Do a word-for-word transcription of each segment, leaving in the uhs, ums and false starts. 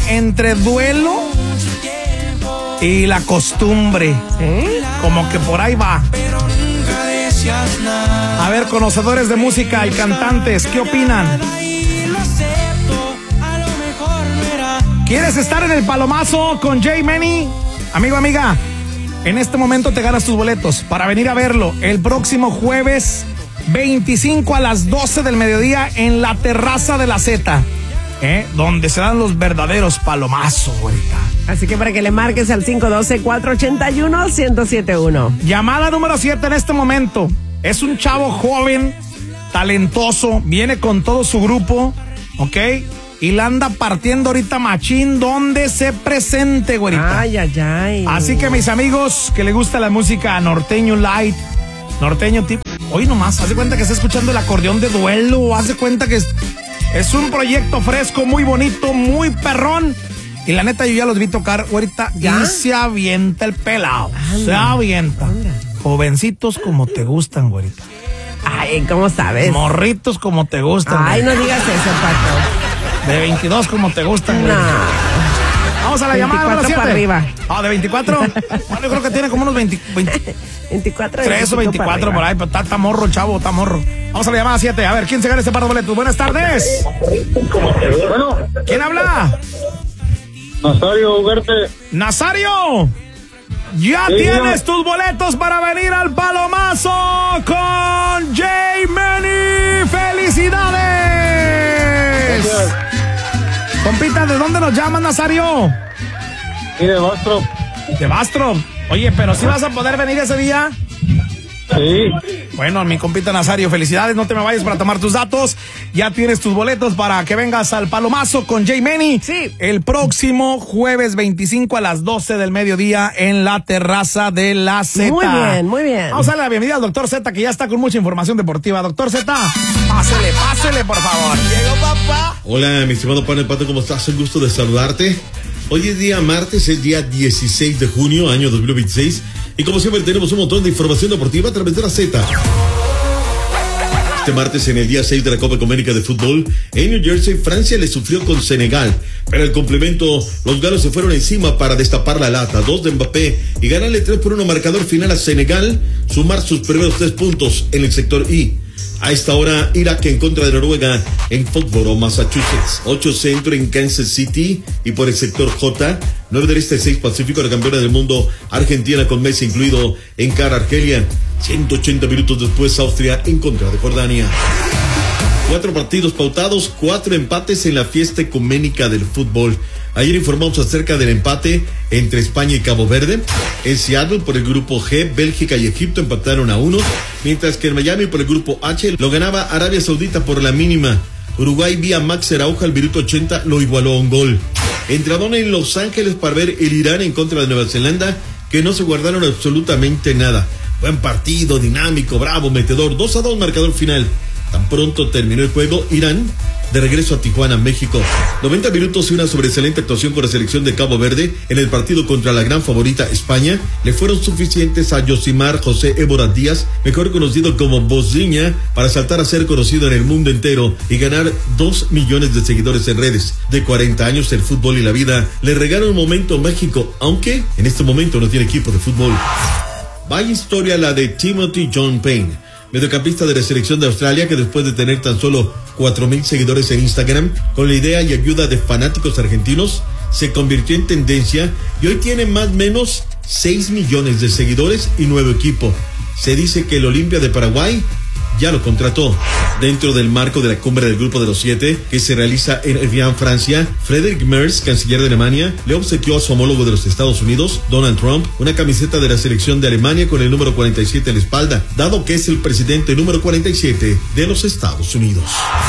entre duelo y la costumbre. ¿Sí? Como que por ahí va. A ver, conocedores de música y cantantes, ¿qué opinan? ¿Quieres estar en el palomazo con Jay Manny? Amigo, amiga, en este momento te ganas tus boletos para venir a verlo el próximo jueves veinticinco a las doce del mediodía en la terraza de la Z, ¿eh? Donde se dan los verdaderos palomazos, ahorita. Así que para que le marques al cinco uno dos, cuatro ocho uno, uno cero siete uno. Llamada número siete en este momento. Es un chavo joven, talentoso, viene con todo su grupo, ¿ok? Y la anda partiendo ahorita machín donde se presente, güerita. Ay, ay, ay. Así que mis amigos que le gusta la música norteño light, norteño tipo... Hoy nomás, haz de cuenta que está escuchando el acordeón de duelo, haz de cuenta que es, es un proyecto fresco, muy bonito, muy perrón. Y la neta yo ya los vi tocar ahorita y se avienta el pelado, anda, se avienta. Anda. Jovencitos como te gustan, güerita. Ay, ¿cómo sabes? Morritos como te gustan. Ay, güerita. No digas eso, Paco. De veintidós como te gustan, güerita. No. Vamos a la llamada número siete. Para arriba. Ah, ¿de veinticuatro? Bueno, yo creo que tiene como unos veinte, veinte, veinticuatro. tres o veinticuatro por ahí, pero está, está morro, chavo, está morro. Vamos a la llamada siete. A ver, ¿quién se gana este par de boletos? Buenas tardes. Bueno. ¿Quién habla? Nazario Ugarte. Nazario, ya sí, tienes no. tus boletos para venir al palomazo con Jay Manny. ¡Felicidades! Gracias. Compita, ¿de dónde nos llamas, Nazario? Sí, de Bastrop. ¿De Bastrop? Oye, pero ¿sí vas a poder venir ese día? Sí. Bueno, mi compita Nazario, felicidades, no te me vayas para tomar tus datos. Ya tienes tus boletos para que vengas al palomazo con Jay Manny. Sí. El próximo jueves veinticinco a las doce del mediodía en la terraza de la Z. Muy bien, muy bien. Vamos a darle la bienvenida al doctor Z, que ya está con mucha información deportiva. Doctor Z, pásele, pásele, por favor. Llegó papá. Hola, mi estimado panel Pato, ¿cómo estás? Un gusto de saludarte. Hoy es día martes, es día dieciséis de junio, año dos mil veintiséis. Y como siempre tenemos un montón de información deportiva a través de la Z. Este martes, en el día seis de la Copa Ecuménica de Fútbol, en New Jersey, Francia le sufrió con Senegal. Pero al complemento, los galos se fueron encima para destapar la lata. Dos de Mbappé y ganarle tres por uno marcador final a Senegal, sumar sus primeros tres puntos en el sector I. A esta hora, Irak en contra de Noruega en Foxborough, Massachusetts. ocho centro en Kansas City y por el sector J. nueve del este, seis Pacífico, la campeona del mundo Argentina con Messi incluido en cara Argelia. ciento ochenta minutos después, Austria en contra de Jordania. Cuatro partidos pautados, cuatro empates en la fiesta ecuménica del fútbol. Ayer informamos acerca del empate entre España y Cabo Verde. En Seattle, por el grupo G, Bélgica y Egipto empataron a uno, mientras que en Miami, por el grupo H, lo ganaba Arabia Saudita por la mínima. Uruguay, vía Max Araujo al minuto ochenta, lo igualó a un gol. Entraron en Los Ángeles para ver el Irán en contra de Nueva Zelanda, que no se guardaron absolutamente nada. Buen partido, dinámico, bravo, metedor, dos a dos marcador final. Tan pronto terminó el juego, Irán de regreso a Tijuana, México. noventa minutos y una sobresaliente actuación con la selección de Cabo Verde en el partido contra la gran favorita España le fueron suficientes a Yosimar José Évora Díaz, mejor conocido como Boziña, para saltar a ser conocido en el mundo entero y ganar dos millones de seguidores en redes. De cuarenta años, el fútbol y la vida le regalan un momento mágico, aunque en este momento no tiene equipo de fútbol. Vaya historia la de Timothy John Payne, mediocampista de la selección de Australia, que después de tener tan solo cuatro mil seguidores en Instagram, con la idea y ayuda de fanáticos argentinos, se convirtió en tendencia y hoy tiene más o menos seis millones de seguidores y nuevo equipo. Se dice que el Olimpia de Paraguay ya lo contrató. Dentro del marco de la cumbre del Grupo de los Siete, que se realiza en Evian, Francia, Friedrich Merz, canciller de Alemania, le obsequió a su homólogo de los Estados Unidos, Donald Trump, una camiseta de la selección de Alemania con el número cuarenta y siete en la espalda, dado que es el presidente número cuarenta y siete de los Estados Unidos.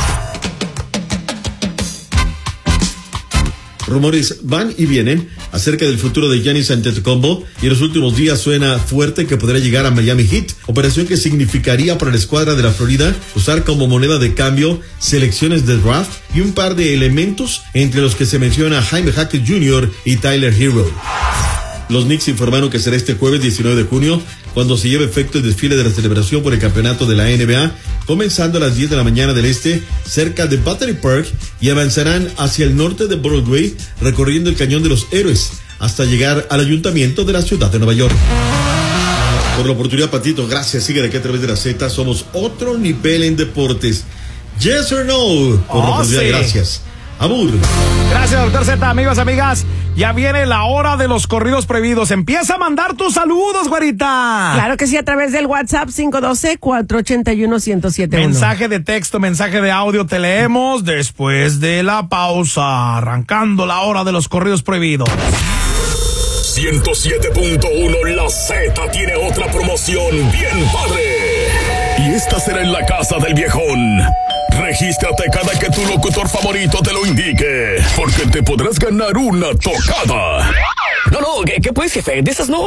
Rumores van y vienen acerca del futuro de Giannis Antetokounmpo y en los últimos días suena fuerte que podría llegar a Miami Heat, operación que significaría para la escuadra de la Florida usar como moneda de cambio selecciones de draft y un par de elementos entre los que se menciona Jaime Jaquez junior y Tyler Hero. Los Knicks informaron que será este jueves diecinueve de junio cuando se lleve efecto el desfile de la celebración por el campeonato de la N B A comenzando a las diez de la mañana del este, cerca de Battery Park, y avanzarán hacia el norte de Broadway, recorriendo el Cañón de los Héroes, hasta llegar al ayuntamiento de la ciudad de Nueva York. Por la oportunidad, Patito, gracias. Sigue de aquí a través de la Z. Somos otro nivel en deportes. Yes or no. Por Oh, la oportunidad, sí. gracias. Abur. Gracias, doctor Z. Amigos, amigas, ya viene la hora de los corridos prohibidos. Empieza a mandar tus saludos, güerita. Claro que sí, a través del WhatsApp cinco uno dos, cuatro ocho uno, uno cero siete uno. Mensaje de texto, mensaje de audio, te leemos después de la pausa. Arrancando la hora de los corridos prohibidos. ciento siete punto uno La Z tiene otra promoción bien padre. Y esta será en la casa del viejón. Regístrate cada que tu locutor favorito te lo indique, porque te podrás ganar una tocada. No, no, ¿qué, qué pues, jefe? De esas no.